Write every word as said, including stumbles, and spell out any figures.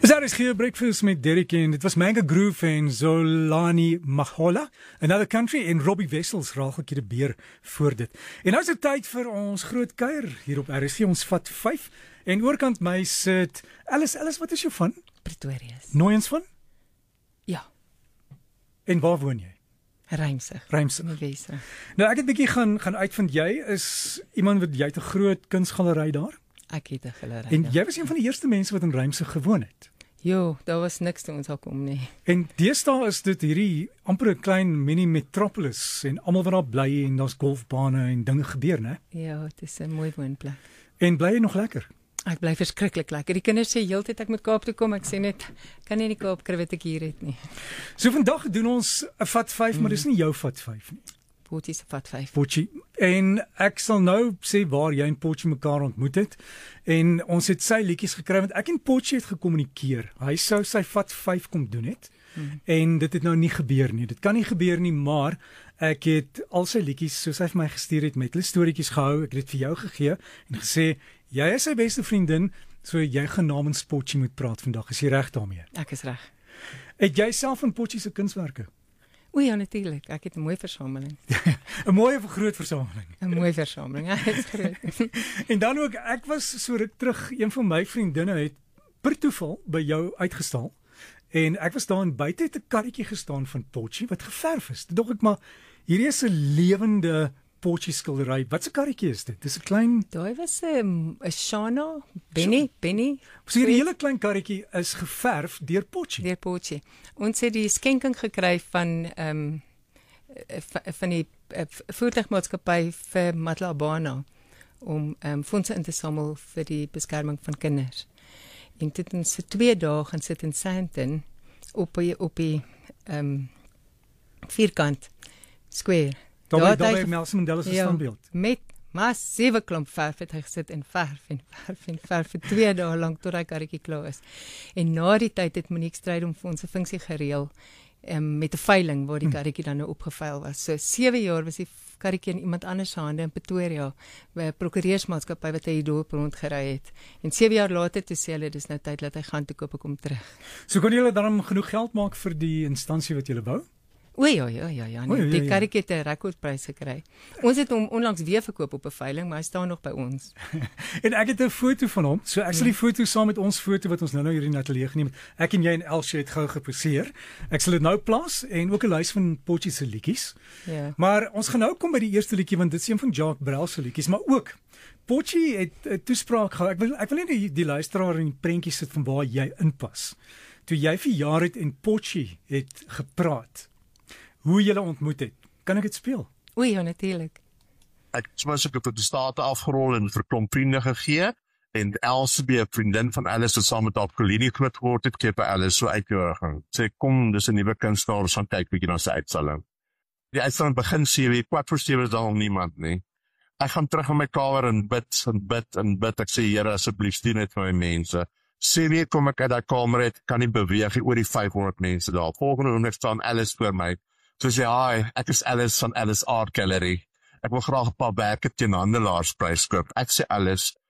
Dis R S G Breakfast met Derek en dit was Manga Groove en Zolani Mahola, Another Country en Robbie Wessels, Raageltjie de Beer voor dit. En nou is dit tyd vir ons groot kuier hier op R S G, ons vat vyf. En oorkant my sit Alice, Alice, wat is jou van? Pretoria. Nooiens van? Ja. En waar woon jy? Rymsig. Rymsig. Wese. Nou ek het 'n bietjie gaan gaan uitvind, jy is iemand wat jy het 'n groot kunsgalery daar. Ek het 'n galery. En ja. jy was een van die eerste mense wat in Rymsig gewoon het. Jo, daar was niks toe ons al kom nie. En deesdae is dit hierdie amper 'n klein mini metropolis en almal wat daar bly en daar's golfbane en dinge gebeur, né? Ja, dit is 'n mooi woonplek. En bly jy nog lekker? Ek bly verskriklik lekker. Die kinders sê heeltyd ek moet Kaap toe kom. Ek sê net kan nie die Kaap kry wat ek hier het nie. So vandag doen ons 'n vat vyf, mm. maar dis nie jou vat vyf nie. Potjie se vat vyf. Potjie. En ek sal nou sê waar jy en Potjie mekaar ontmoet het. En ons het sy liedjies gekry want ek en Potjie het gekommunikeer. Hy sou sy vat vyf kom doen het. Mm. En dit het nou nie gebeur nie. Dit kan nie gebeur nie, maar ek het al sy liedjies soos hy vir my gestuur het met hulle storieetjies gehou. Ek het dit vir jou gegee en gesê jy is sy beste vriendin, so jy gaan namens Potjie moet praat vandag. Is jy reg daarmee? Ek is reg. Het jy self van Potjie se kunswerke? O ja, natuurlik. Ek het 'n mooi versameling. 'n Mooi of 'n groot versameling? 'n Mooi versameling. Ja, dit is groot. En dan ook, ek was so ruk terug, een van my vriendinne het per toeval by jou uitgestal. En ek was daar in buite het 'n karretjie gestaan van Potjie wat geverf is. Toe dink ek maar hierdie is 'n lewende Potjie skildery. Wat 'n karretjie is dit? Dis 'n klein Daai was 'n 'n Shana, Benny, Benny. So hierdie hele klein karretjie is geverf deur Potjie. Deur Potjie. Ons het die skenking gekry van ehm um, van die uh, voertuigmaatskappy vir Matlabana om ehm um, fondse in te samel vir die beskerming van kinders. En dit het ons vir twee dae gaan sit in Sandton op die op die ehm um, vierkant square. Daar by Nelson Mandela se standbeeld. Met massiewe klomp verf het hy gesit en verf en verf en verf vir twee dae lank tot hy karretjie klaar is. En na die tyd het Monique Strydom vir ons 'n funksie gereël um, met 'n veiling waar die karretjie dan nou opgeveil was. So sewe jaar was die karretjie in iemand anders se hande in Pretoria, by 'n prokureursmaatskappy wat hy hier dorp rond gery het. En sewe jaar later toe sê hulle dis nou tyd dat hy gaan toe koop ek kom terug. So kon julle dan genoeg geld maak vir die instansie wat julle bou? O ja, ja, ja, ja, nee, o, ja, die ja. karretjie het 'n rekordprys gekry. Ons het hom onlangs weer verkoop op 'n veiling, maar hy staan nog by ons. En ek het 'n foto van hom. So ek sal die foto saam met ons foto wat ons nou nou hier in die ateljee geneem het. Ek en jy en Elsie het gou geposeer. Ek sal dit nou plaas en ook 'n lys van Potjie se liedjies. Ja. Maar ons gaan nou kom by die eerste liedjie want dit is een van Jacques Brel se liedjies, maar ook Potjie het 'n toespraak gehou. Ek wil ek wil net die, die luisteraar in die prentjie sit van waar jy inpas. Toe jy verjaar het en Potjie het gepraat. Hoe julle ontmoet het. Kan ek dit speel? O ja, natuurlik. Ek het mos ook op die state afgerol en vir klomp vriende gegee en Elsie, 'n vriendin van Alice wat saam met haar kollega groot geword het, keer by Alice so uitgenodiging. Sê kom, dis 'n nuwe kunstenaar, ons gaan kyk bietjie na sy uitstalling. Die uitstalling begin sewe, kwart voor sewe is al niemand nie. Ek gaan terug in my kamer en bid en bid en bid. Ek sê Here, asseblief stuur net vir my mense. Sewe kom ek uit daai kamer uit, kan nie beweeg, oor die vyfhonderd mense daar. Volgende oomblik staan Alice voor my. So sê hy, ek is Alice van Alice Art Gallery. Ek wil graag 'n paar werke teen handelaars prys koop. Ek sê Alice,